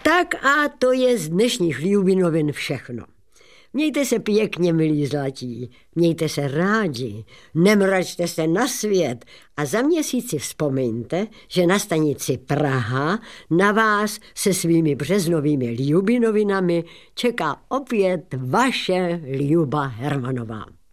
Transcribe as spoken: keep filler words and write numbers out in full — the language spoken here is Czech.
Tak a to je z dnešních Ljubinovin všechno. Mějte se pěkně, milí zlatí, mějte se rádi, nemračte se na svět a za měsíc si vzpomeňte, že na stanici Praha na vás se svými březnovými Ljubinovinami čeká opět vaše Ljuba Hermanová.